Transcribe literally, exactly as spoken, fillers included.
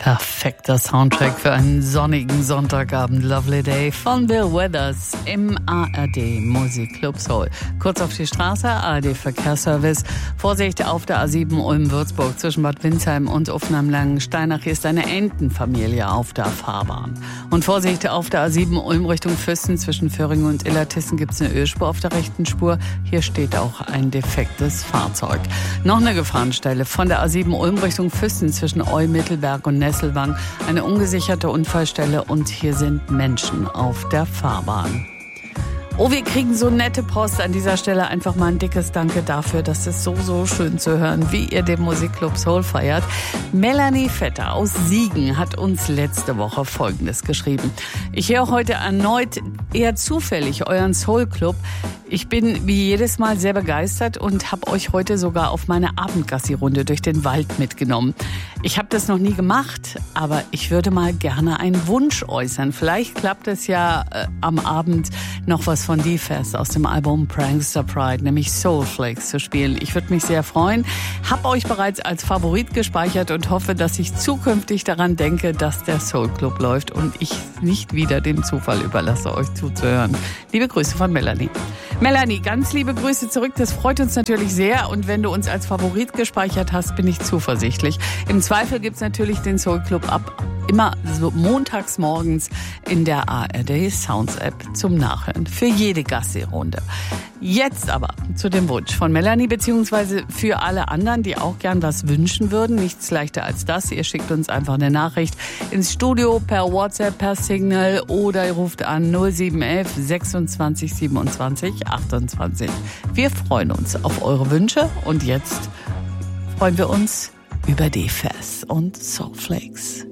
Perfekter Soundtrack für einen sonnigen Sonntagabend. Lovely Day von Bill Withers im A R D Musikclub Soul. Kurz auf die Straße, A R D Verkehrsservice. Vorsicht auf der A sieben Ulm-Würzburg zwischen Bad Windsheim und Uffenheim-Langensteinach. Hier ist eine Entenfamilie auf der Fahrbahn. Und Vorsicht auf der A sieben Ulm Richtung Füssen zwischen Föhringen und Illertissen gibt es eine Ölspur auf der rechten Spur. Hier steht auch ein defektes Fahrzeug. Noch eine Gefahrenstelle von der A sieben Ulm Richtung Füssen zwischen Eu, Mittelberg und Nesselwang. Eine ungesicherte Unfallstelle und hier sind Menschen auf der Fahrbahn. Oh, wir kriegen so nette Post. An dieser Stelle einfach mal ein dickes Danke dafür, dass es so, so schön zu hören, wie ihr den Musikclub Soul feiert. Melanie Vetter aus Siegen hat uns letzte Woche Folgendes geschrieben. Ich höre heute erneut eher zufällig euren Soul Club. Ich bin wie jedes Mal sehr begeistert und habe euch heute sogar auf meine Abendgassi-Runde durch den Wald mitgenommen. Ich habe das noch nie gemacht, aber ich würde mal gerne einen Wunsch äußern. Vielleicht klappt es ja äh, am Abend noch was von D-Fest aus dem Album Prankster Pride, nämlich Soulflakes zu spielen. Ich würde mich sehr freuen. Hab euch bereits als Favorit gespeichert und hoffe, dass ich zukünftig daran denke, dass der Soul Club läuft und ich nicht wieder dem Zufall überlasse, euch zuzuhören. Liebe Grüße von Melanie. Melanie, ganz liebe Grüße zurück. Das freut uns natürlich sehr. Und wenn du uns als Favorit gespeichert hast, bin ich zuversichtlich. Im Zweifel gibt's natürlich den Soul Club ab immer so montags morgens in der A R D Sounds App zum Nachhören für jede Gassi-Runde. Jetzt aber zu dem Wunsch von Melanie, beziehungsweise für alle anderen, die auch gern was wünschen würden. Nichts leichter als das. Ihr schickt uns einfach eine Nachricht ins Studio per WhatsApp, per Signal oder ihr ruft an null sieben eins eins sechsundzwanzig siebenundzwanzig achtundzwanzig. Wir freuen uns auf eure Wünsche und jetzt freuen wir uns über D-Fest und Soulflakes.